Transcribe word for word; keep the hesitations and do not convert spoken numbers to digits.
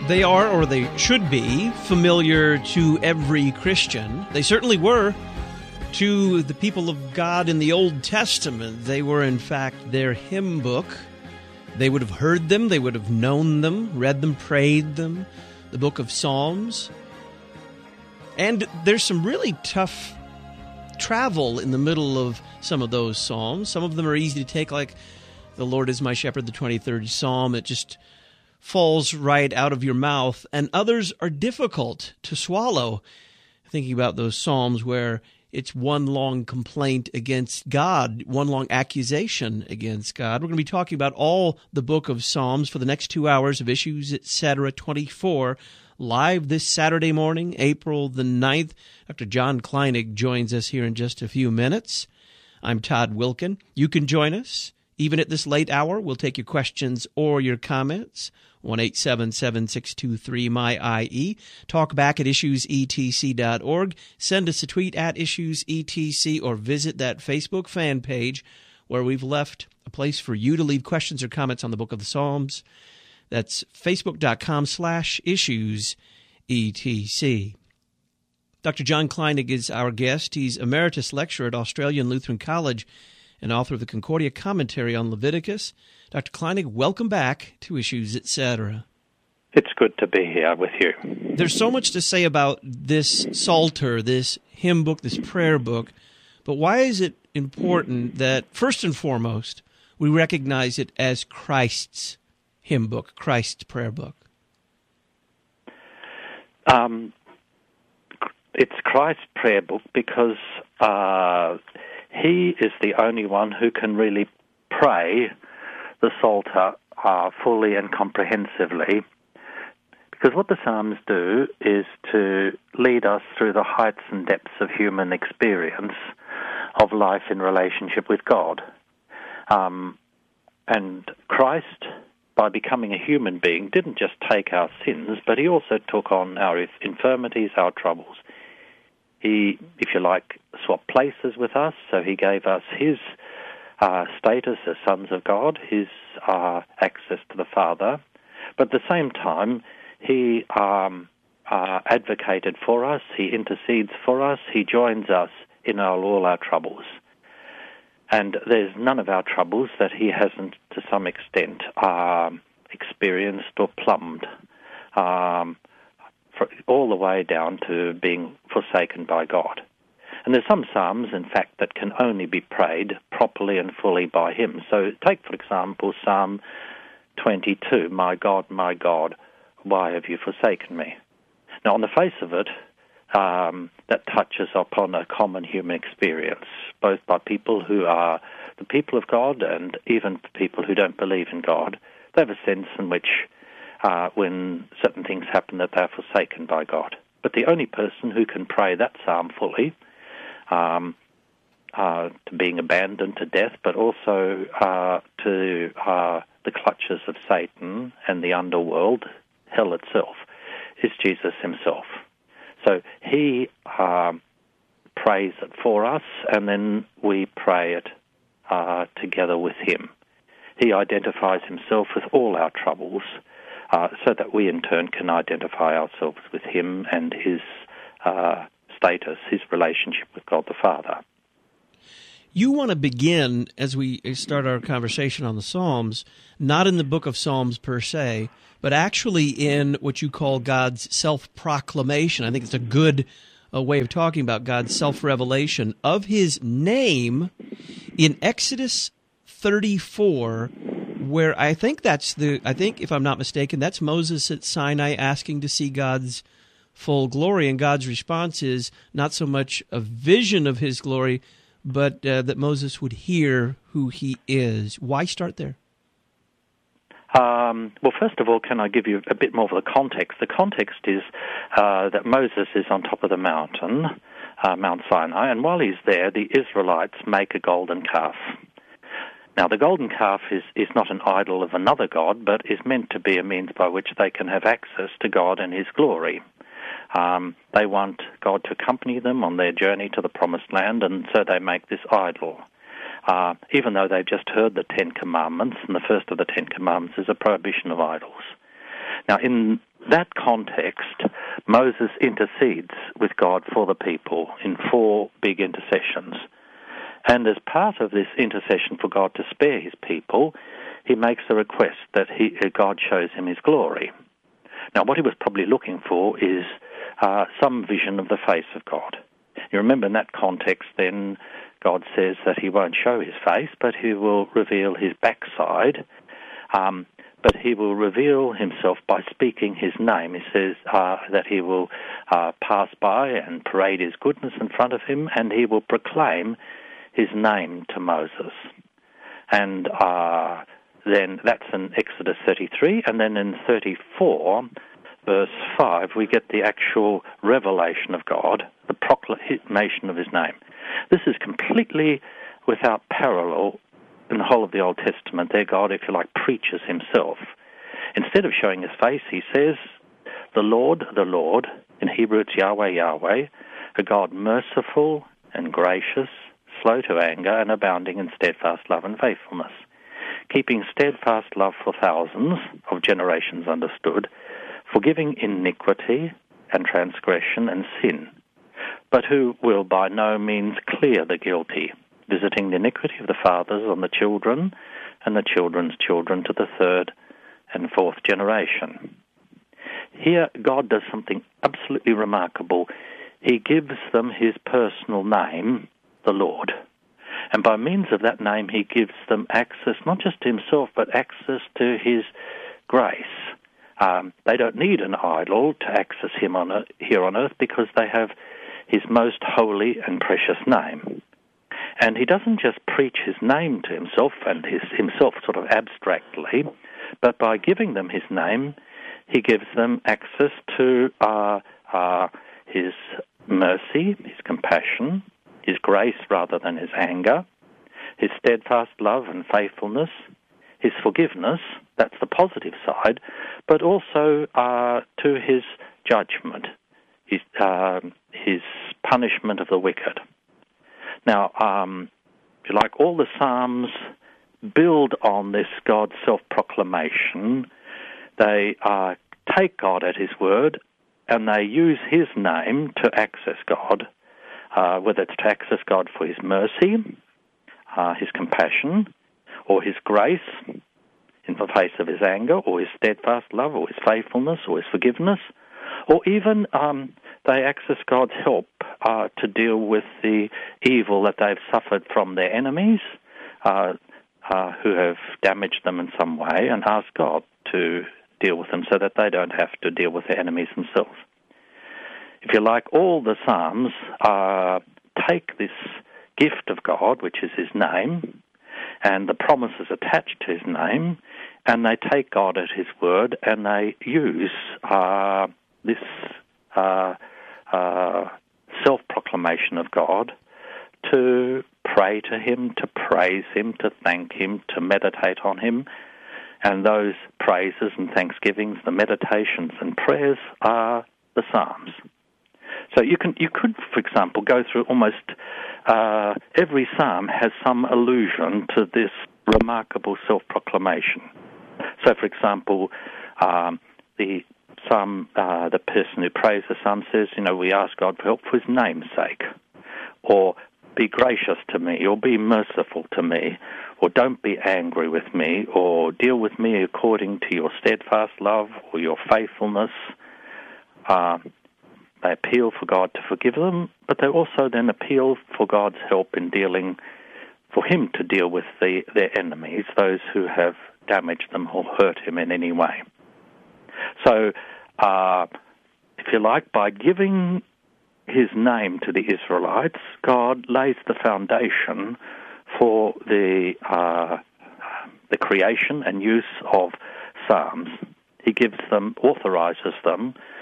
They are, or they should be, familiar to every Christian. They certainly were to the people of God in the Old Testament. They were, in fact, their hymn book. They would have heard them, they would have known them, read them, prayed them, the book of Psalms. And there's some really tough travel in the middle of some of those psalms. Some of them are easy to take, like "The Lord is my shepherd," the twenty-third Psalm. It just falls right out of your mouth. And others are difficult to swallow. Thinking about those psalms where it's one long complaint against God, one long accusation against God. We're going to be talking about all the book of Psalms for the next two hours of Issues, et cetera, twenty-four, live this Saturday morning, April the ninth. Doctor John Kleinig joins us here in just a few minutes. I'm Todd Wilkin. You can join us. Even at this late hour, we'll take your questions or your comments. one eight seven seven, six two three, M Y I E. Talk back at issues e t c dot org. Send us a tweet at issuesetc or visit that Facebook fan page where we've left a place for you to leave questions or comments on the Book of the Psalms. That's facebook.com slash issues etc. Doctor John Kleinig is our guest. He's emeritus lecturer at Australian Lutheran College and author of the Concordia Commentary on Leviticus. Doctor Kleinig, welcome back to Issues, et cetera. It's good to be here with you. There's so much to say about this Psalter, this hymn book, this prayer book, but why is it important that, first and foremost, we recognize it as Christ's hymn book, Christ's prayer book? Um, it's Christ's prayer book because uh, he is the only one who can really pray the Psalter uh, fully and comprehensively, because what the Psalms do is to lead us through the heights and depths of human experience of life in relationship with God. Um, and Christ, by becoming a human being, didn't just take our sins, but he also took on our infirmities, our troubles. He, if you like, swapped places with us, so he gave us his uh, status as sons of God, his uh, access to the Father, but at the same time, he um, uh, advocated for us, he intercedes for us, he joins us in our, all our troubles. And there's none of our troubles that he hasn't, to some extent, um, experienced or plumbed, um, for, all the way down to being forsaken by God. And there's some psalms, in fact, that can only be prayed properly and fully by him. So take, for example, Psalm twenty-two, "My God, my God, why have you forsaken me?" Now, on the face of it, um, that touches upon a common human experience, both by people who are the people of God and even people who don't believe in God. They have a sense in which, uh, when certain things happen, that they're forsaken by God. But the only person who can pray that psalm fully, um, uh, to being abandoned to death, but also uh, to uh, the clutches of Satan and the underworld, hell itself, is Jesus himself. So he um, prays it for us, and then we pray it uh, together with him. He identifies himself with all our troubles, uh, so that we in turn can identify ourselves with him and his uh, status, his relationship with God the Father. You want to begin, as we start our conversation on the Psalms, not in the book of Psalms per se, but actually in what you call God's self-proclamation. I think it's a good uh, way of talking about God's self-revelation of his name in Exodus thirty-four, where I think that's the, I think, if I'm not mistaken, that's Moses at Sinai asking to see God's full glory, and God's response is not so much a vision of his glory, but uh, that Moses would hear who he is. Why start there? Um, well, first of all, can I give you a bit more of the context? The context is uh, that Moses is on top of the mountain, uh, Mount Sinai, and while he's there, the Israelites make a golden calf. Now, the golden calf is, is not an idol of another god, but is meant to be a means by which they can have access to God and his glory. Um, they want God to accompany them on their journey to the promised land, and so they make this idol. Uh, even though they've just heard the Ten Commandments, and the first of the Ten Commandments is a prohibition of idols. Now, in that context, Moses intercedes with God for the people in four big intercessions. And as part of this intercession for God to spare his people, he makes a request that he, God shows him his glory. Now, what he was probably looking for is uh, some vision of the face of God. You remember in that context, then, God says that he won't show his face, but he will reveal his backside. Um, but he will reveal himself by speaking his name. He says uh, that he will uh, pass by and parade his goodness in front of him, and he will proclaim his name to Moses. And uh, then that's in Exodus thirty-three, and then in thirty-four, verse five, we get the actual revelation of God, the proclamation of his name. This is completely without parallel in the whole of the Old Testament. There God, if you like, preaches himself. Instead of showing his face, he says, the Lord, the Lord, in Hebrew it's Yahweh, Yahweh, a God merciful and gracious, slow to anger, and abounding in steadfast love and faithfulness, keeping steadfast love for thousands of generations understood, forgiving iniquity and transgression and sin, but who will by no means clear the guilty, visiting the iniquity of the fathers on the children and the children's children to the third and fourth generation. Here, God does something absolutely remarkable. He gives them his personal name, the Lord. And by means of that name, he gives them access, not just to himself, but access to his grace. Um, they don't need an idol to access him on earth, here on earth, because they have his most holy and precious name. And he doesn't just preach his name to himself and his himself sort of abstractly, but by giving them his name, he gives them access to uh, uh, his mercy, his compassion, his grace rather than his anger, his steadfast love and faithfulness, his forgiveness, that's the positive side, but also uh, to his judgment, his, uh, his punishment of the wicked. Now, um, if you like, all the Psalms build on this God's self-proclamation. They uh, take God at his word, and they use his name to access God, uh, whether it's to access God for his mercy, uh, his compassion, or his grace in the face of his anger, or his steadfast love, or his faithfulness, or his forgiveness, or even um, they access God's help uh, to deal with the evil that they've suffered from their enemies, uh, uh, who have damaged them in some way, and ask God to deal with them so that they don't have to deal with their enemies themselves. If you like, all the Psalms uh, take this gift of God, which is his name, and the promises attached to his name, and they take God at his word, and they use uh, this uh, uh, self-proclamation of God to pray to him, to praise him, to thank him, to meditate on him. And those praises and thanksgivings, the meditations and prayers are the Psalms. So you can, you could, for example, go through almost uh, every psalm has some allusion to this remarkable self-proclamation. So, for example, um, the psalm, uh, the person who prays the psalm says, you know, we ask God for help for his name's sake, or be gracious to me, or be merciful to me, or don't be angry with me, or deal with me according to your steadfast love or your faithfulness. Uh, They appeal for God to forgive them, but they also then appeal for God's help in dealing, for him to deal with the, their enemies, those who have damaged them or hurt him in any way. So, uh, if you like, by giving his name to the Israelites, God lays the foundation for the uh, the creation and use of psalms. He gives them, authorizes them